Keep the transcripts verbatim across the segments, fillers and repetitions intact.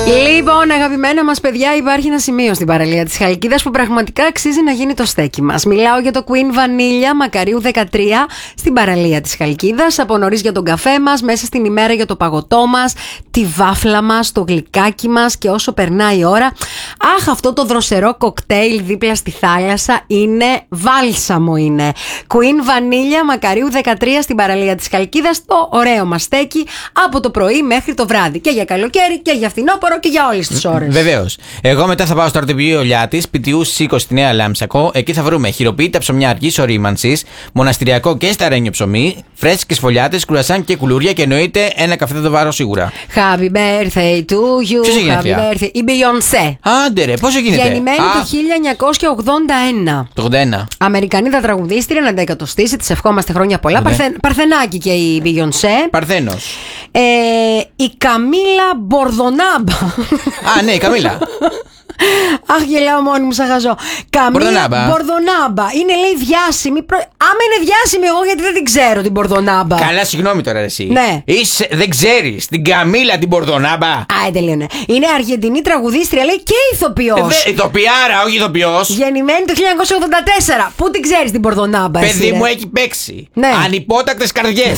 Λοιπόν, αγαπημένα μας παιδιά, υπάρχει ένα σημείο στην παραλία της Χαλκίδας που πραγματικά αξίζει να γίνει το στέκι μας. Μιλάω για το Queen Vanilla Μακαρίου δεκατρία στην παραλία της Χαλκίδας. Από νωρίς για τον καφέ μας, μέσα στην ημέρα για το παγωτό μας, τη βάφλα μας, το γλυκάκι μας και όσο περνάει η ώρα. Αχ, αυτό το δροσερό κοκτέιλ δίπλα στη θάλασσα είναι βάλσαμο είναι. Queen Vanilla Μακαρίου δεκατρία στην παραλία της Χαλκίδας, το ωραίο μας στέκι από το πρωί μέχρι το βράδυ. Και για καλοκαίρι και για φθινόπωρο και για όλες τις ώρες. Βεβαίως. Εγώ μετά θα πάω στο αρτοπείο Λιάτης, Πιτιού είκοσι στη Νέα Λάμψακο. Εκεί θα βρούμε χειροποίητα ψωμιά αργής ορίμανσης, μοναστηριακό και σταρένιο ψωμί, φρέσκες φωλιάτες, κουρασάν και κουλούρια και εννοείται ένα καφέ το βάρο σίγουρα. Happy birthday to you. Ποιος έγινε Happy αυτιά? birthday. Η Beyoncé. Άντε ρε, πόσο γίνεται? Γεννημένη το χίλια εννιακόσια ογδόντα ένα. Το ογδόντα ένα. Αμερικανίδα τραγουδίστρια, να τα εκατοστήσει, της ευχόμαστε χρόνια πολλά. Παρθε... Παρθενάκι και η Beyoncé. Παρθένος. Ε, η Καμίλα Μπορδονάμπα. Α, ναι, η Καμίλα. Αχ, γελάω μόνη μου, σαν χαζό. Καμίλα Μπορδονάμπα. Μπορδονάμπα. Είναι, λέει, διάσημη. Προ... Άμα είναι διάσημη, εγώ γιατί δεν την ξέρω την Μπορδονάμπα. Καλά, συγγνώμη τώρα, εσύ. Ναι. Είσαι, δεν ξέρεις την Καμίλα την Μπορδονάμπα. Α, τελείωνε. Είναι Αργεντινή τραγουδίστρια, λέει, και ηθοποιός. Ε, ηθοποιάρα, όχι ηθοποιός. Γεννημένη το χίλια εννιακόσια ογδόντα τέσσερα. Πού την ξέρεις την Μπορδονάμπα, εσύ? Παιδί ρε? μου, έχει παίξει. Ναι. Ανυπότακτες καρδιές.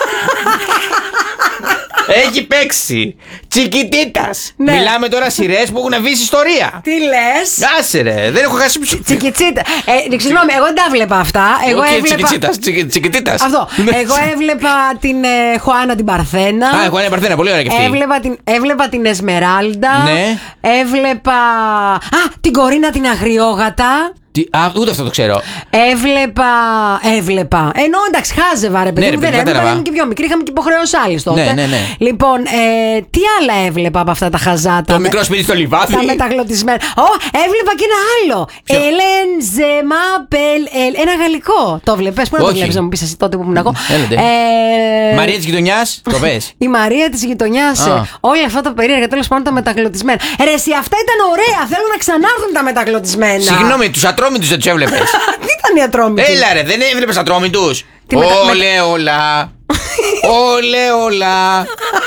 Έχει παίξει. Τσικιτίτας. Ναι. Μιλάμε τώρα σειρές που έχουν αφήσει ιστορία. Τι λες? Άσε ρε, δεν έχω χάσει ψωμί. Τσικιτσίτα. Ε, συγγνώμη, εγώ δεν τα βλέπα αυτά. Εγώ Όχι, έβλεπα. Τσικιτσίτας, τσικι- Τσικιτίτας. Αυτό. Εγώ έβλεπα την ε, Χωάνα την Παρθένα. Α, εγώ είναι Παρθένα, πολύ ωραία και αυτή. Έβλεπα την, έβλεπα την Εσμεράλντα. Ναι. Έβλεπα. Α, την Κορίνα την Αγριόγατα. Τι, α, ούτε αυτό το ξέρω. Έβλεπα. Έβλεπα. Ενώ εντάξει, χάζευα ρε παιδί Ναι, μου. ρε, Δεν παιδί, έβλεπα, κατάλαβα. ήμουν και πιο μικρή. Είχαμε και υποχρεώσει άλλες τότε. Ναι, ναι, ναι. Λοιπόν, ε, τι άλλα έβλεπα από αυτά τα χαζάτα? Το με- μικρό σπίτι στο λιβάδι. Τα μεταγλωτισμένα. Ω, έβλεπα και ένα άλλο. Ποιο? Ελεν Ζεμάπελ. Ένα γαλλικό. Το βλέπεις? Πού να το Όχι. βλέπεις να μου πεις εσύ τότε που ήμουν εγώ? Έλατε. Ε, Μαρία της γειτονιάς, το πες. Η Μαρία της γειτονιάς. Α. ε, Όλα αυτά τα περίεργα, τέλος πάντων τα μεταγλωτισμένα. Ρε, εσύ, αυτά ήταν ωραία. Θέλω να ξανάρθουν τα μεταγλωτισμένα. Συγγνώμη, τους ατρόμητους δεν τους έβλεπες. Τι ήταν η Ατρόμητη? Έλα ρε, δεν έβλεπες ατρόμητους. Τι μετα- Όλε όλα. Όλε όλα.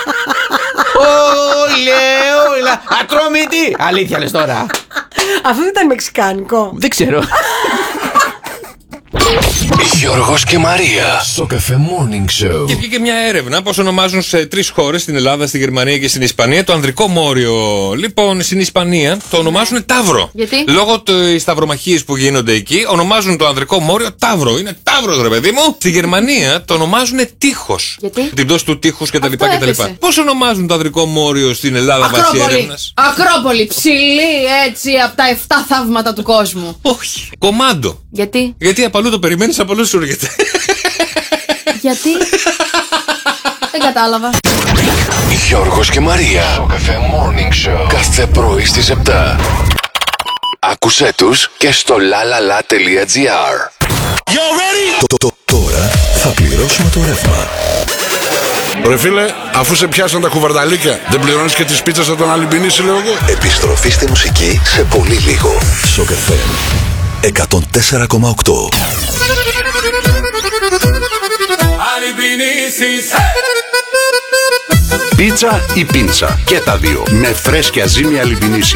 Όλε όλα. Ατρόμητη. Αλήθεια λες τώρα? Αυτό δεν ήταν μεξικάνικο? Δεν ξέρω. Γιώργος και Μαρία στο Cafe Morning Show. Και βγήκε μια έρευνα πως ονομάζουν σε τρεις χώρες, στην Ελλάδα, στη Γερμανία και στην Ισπανία, το ανδρικό μόριο. Λοιπόν, στην Ισπανία το ονομάζουν Ταύρο. Γιατί? Λόγω της ταυρομαχίας που γίνονται εκεί, ονομάζουν το ανδρικό μόριο Ταύρο. Είναι Ταύρος, ρε παιδί μου. Στη Γερμανία το ονομάζουν Τείχος. Γιατί? Την πτώση του τείχους κτλ. Αυτό έπεσε. Πώς ονομάζουν το ανδρικό μόριο στην Ελλάδα βάσει Ακρόπολη. έρευνας? Ακρόπολη. Ψηλή έτσι από τα εφτά θαύματα του κόσμου. Όχι. Κομάντο. Γιατί? Γιατί απ' αλλού το περιμένεις, απ' αλλού σου έρχεται. Γιατί? Δεν κατάλαβα. Γιώργος και Μαρία στο Cafe Morning Show. Κάθε πρωί στις επτά. Άκουσέ τους και στο lalala.gr. Το- το- Τώρα θα πληρώσουμε το ρεύμα. Ρε φίλε, αφού σε πιάσαν τα κουβαρδαλίκια, δεν πληρώνεις και τις πίτσες θα τον αλυμπινίσει, λέω εγώ. Επιστροφή στη μουσική σε πολύ λίγο. Στο Cafe εκατόν τέσσερα κόμμα οκτώ. Πίτσα ή πίτσα. Και τα δύο. Με φρέσκια ζύμη αλιμπινίση.